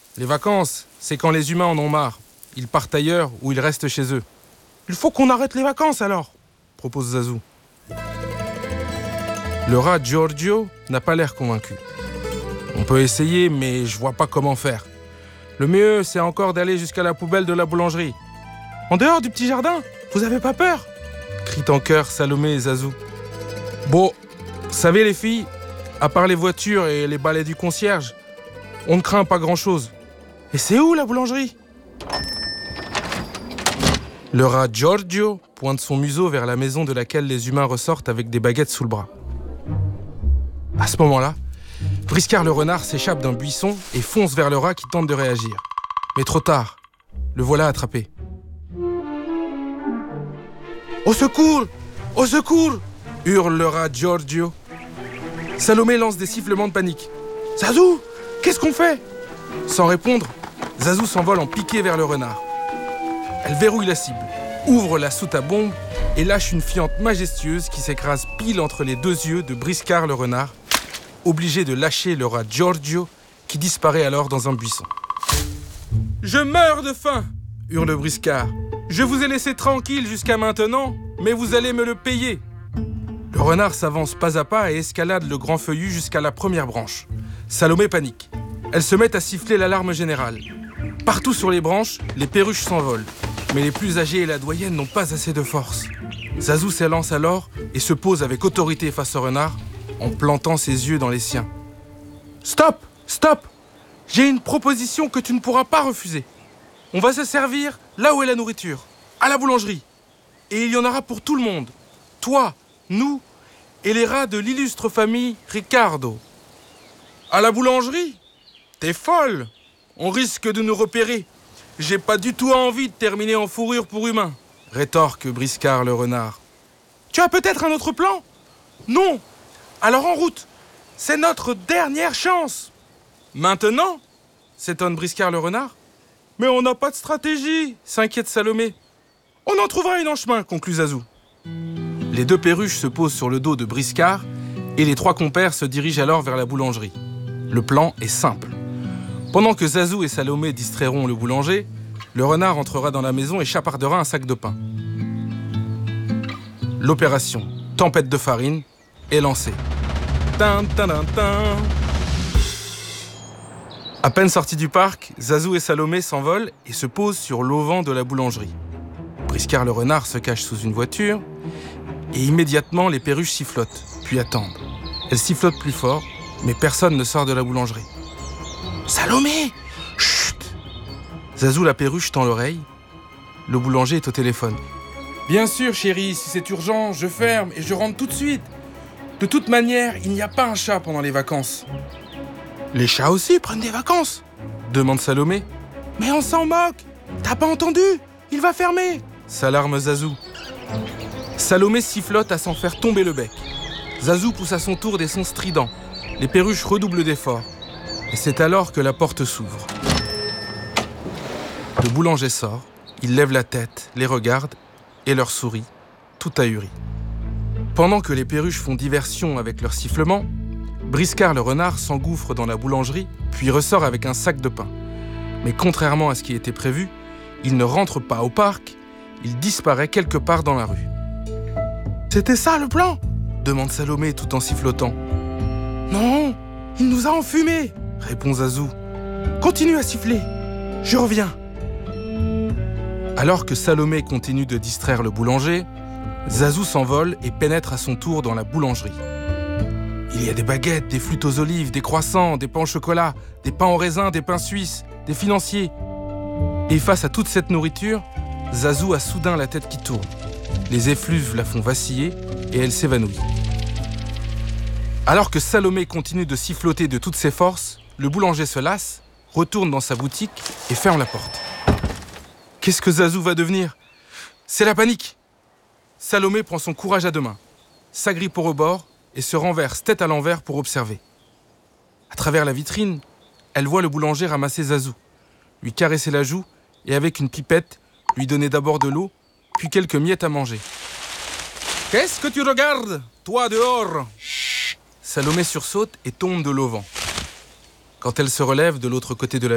Les vacances, c'est quand les humains en ont marre. Ils partent ailleurs ou ils restent chez eux. Il faut qu'on arrête les vacances alors, propose Zazu. Le rat Giorgio n'a pas l'air convaincu. On peut essayer, mais je vois pas comment faire. Le mieux, c'est encore d'aller jusqu'à la poubelle de la boulangerie. En dehors du petit jardin, vous avez pas peur? Crient en chœur Salomé et Zazu. Bon, vous savez les filles, à part les voitures et les balais du concierge, on ne craint pas grand-chose. Et c'est où la boulangerie? Le rat Giorgio pointe son museau vers la maison de laquelle les humains ressortent avec des baguettes sous le bras. À ce moment-là, Briscard le renard s'échappe d'un buisson et fonce vers le rat qui tente de réagir. Mais trop tard, le voilà attrapé. Au secours! Au secours! Hurle le rat Giorgio. Salomé lance des sifflements de panique. Zazu, qu'est-ce qu'on fait? Sans répondre, Zazu s'envole en piqué vers le renard. Elle verrouille la cible, ouvre la soute à bombe et lâche une fiente majestueuse qui s'écrase pile entre les deux yeux de Briscard le renard, obligé de lâcher le rat Giorgio qui disparaît alors dans un buisson. « Je meurs de faim !» hurle Briscard. « Je vous ai laissé tranquille jusqu'à maintenant, mais vous allez me le payer !» Le renard s'avance pas à pas et escalade le grand feuillu jusqu'à la première branche. Salomé panique. Elle se met à siffler l'alarme générale. Partout sur les branches, les perruches s'envolent. Mais les plus âgés et la doyenne n'ont pas assez de force. Zazu s'élance alors et se pose avec autorité face au renard, en plantant ses yeux dans les siens. « Stop! Stop! J'ai une proposition que tu ne pourras pas refuser. On va se servir là où est la nourriture, à la boulangerie. Et il y en aura pour tout le monde. Toi, nous et les rats de l'illustre famille Ricardo. » « À la boulangerie? T'es folle! On risque de nous repérer. J'ai pas du tout envie de terminer en fourrure pour humain, rétorque Briscard le renard. Tu as peut-être un autre plan? Non! Alors en route! C'est notre dernière chance! Maintenant? S'étonne Briscard le renard. Mais on n'a pas de stratégie, s'inquiète Salomé. On en trouvera une en chemin, conclut Zazu. Les deux perruches se posent sur le dos de Briscard et les trois compères se dirigent alors vers la boulangerie. Le plan est simple. Pendant que Zazu et Salomé distrairont le boulanger, le renard entrera dans la maison et chapardera un sac de pain. L'opération Tempête de farine est lancée. Tin, tin, tin, tin. À peine sortis du parc, Zazu et Salomé s'envolent et se posent sur l'auvent de la boulangerie. Briscard le renard se cache sous une voiture et immédiatement les perruches sifflotent, puis attendent. Elles sifflotent plus fort, mais personne ne sort de la boulangerie. Salomé! Chut! Zazu la perruche tend l'oreille. Le boulanger est au téléphone. Bien sûr, chérie, si c'est urgent, je ferme et je rentre tout de suite. De toute manière, il n'y a pas un chat pendant les vacances. Les chats aussi prennent des vacances? Demande Salomé. Mais on s'en moque! T'as pas entendu? Il va fermer! S'alarme Zazu. Salomé sifflote à s'en faire tomber le bec. Zazu pousse à son tour des sons stridents. Les perruches redoublent d'efforts. Et c'est alors que la porte s'ouvre. Le boulanger sort, il lève la tête, les regarde et leur sourit, tout ahuri. Pendant que les perruches font diversion avec leurs sifflements, Briscard le renard s'engouffre dans la boulangerie, puis ressort avec un sac de pain. Mais contrairement à ce qui était prévu, il ne rentre pas au parc, il disparaît quelque part dans la rue. « C'était ça le plan ?» demande Salomé tout en sifflotant. « Non, il nous a enfumés !» répond Zazu. « Continue à siffler, je reviens. » Alors que Salomé continue de distraire le boulanger, Zazu s'envole et pénètre à son tour dans la boulangerie. Il y a des baguettes, des flûtes aux olives, des croissants, des pains au chocolat, des pains au raisin, des pains suisses, des financiers. Et face à toute cette nourriture, Zazu a soudain la tête qui tourne. Les effluves la font vaciller et elle s'évanouit. Alors que Salomé continue de siffloter de toutes ses forces, le boulanger se lasse, retourne dans sa boutique et ferme la porte. Qu'est-ce que Zazu va devenir? C'est la panique! Salomé prend son courage à deux mains, s'agrippe au rebord et se renverse tête à l'envers pour observer. À travers la vitrine, elle voit le boulanger ramasser Zazu, lui caresser la joue et avec une pipette, lui donner d'abord de l'eau, puis quelques miettes à manger. « Qu'est-ce que tu regardes, toi dehors ?» Salomé sursaute et tombe de l'auvent. Quand elle se relève de l'autre côté de la